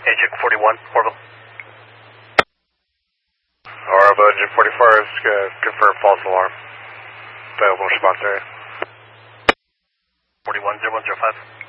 Agent 41, Orville. Orville, Agent 44 is confirmed false alarm. Available response area. 410105.